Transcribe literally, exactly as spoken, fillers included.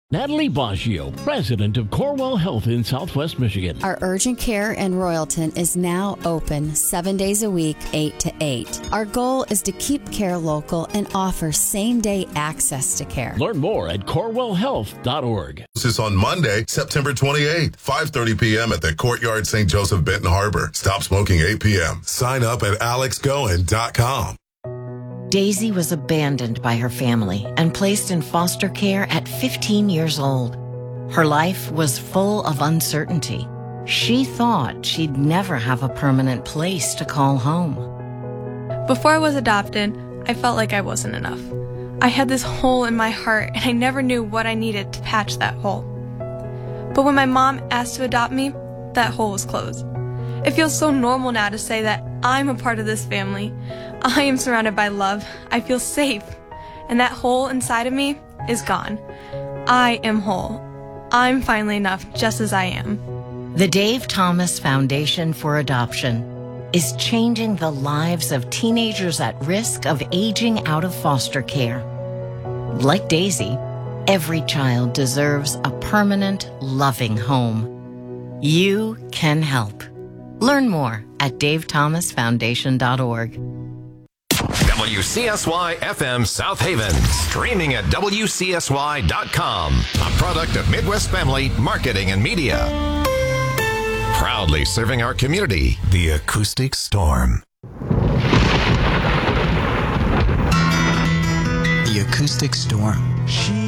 Natalie Baggio, president of Corewell Health in Southwest Michigan. Our urgent care in Royalton is now open seven days a week, eight to eight. Our goal is to keep care local and offer same-day access to care. Learn more at corewell health dot org. This is on Monday, September twenty-eighth, five thirty p.m. at the Courtyard Saint Joseph Benton Harbor. Stop smoking eight p.m. Sign up at alex goen dot com. Daisy was abandoned by her family and placed in foster care at fifteen years old. Her life was full of uncertainty. She thought she'd never have a permanent place to call home. Before I was adopted, I felt like I wasn't enough. I had this hole in my heart, and I never knew what I needed to patch that hole. But when my mom asked to adopt me, that hole was closed. It feels so normal now to say that I'm a part of this family. I am surrounded by love. I feel safe. And that hole inside of me is gone. I am whole. I'm finally enough just as I am. The Dave Thomas Foundation for Adoption is changing the lives of teenagers at risk of aging out of foster care. Like Daisy, every child deserves a permanent, loving home. You can help. Learn more at dave thomas foundation dot org. W C S Y F M South Haven. Streaming at W C S Y dot com. A product of Midwest Family Marketing and Media. Proudly serving our community. The Acoustic Storm. The Acoustic Storm. She